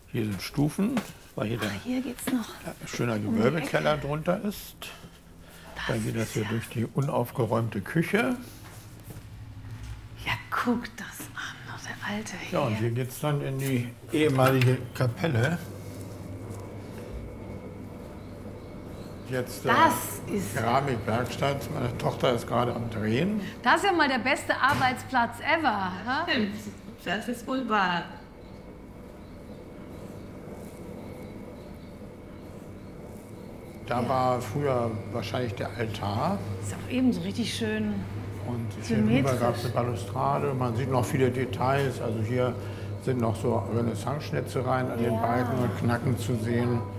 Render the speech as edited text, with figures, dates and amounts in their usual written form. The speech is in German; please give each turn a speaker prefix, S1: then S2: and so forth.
S1: Hier sind Stufen, weil hier
S2: Hier geht's noch.
S1: ein schöner Gewölbekeller drunter ist. Dann geht das hier durch die unaufgeräumte Küche.
S2: Ja, guck das an, noch der alte hier.
S1: Ja, und hier geht es dann in die ehemalige Kapelle. Jetzt
S2: Das ist-
S1: Keramikwerkstatt. Meine Tochter ist gerade am Drehen.
S2: Das ist ja mal der beste Arbeitsplatz ever. Ha?
S3: Das ist wohl wahr.
S1: Da war früher wahrscheinlich der Altar.
S2: Ist auch ebenso richtig schön.
S1: Und hier drüber
S2: Symmetrisch.
S1: gab es eine Balustrade. Man sieht noch viele Details. Also hier sind noch so Renaissance-Schnitzereien an den
S2: Ja.
S1: Balken und Knacken zu sehen.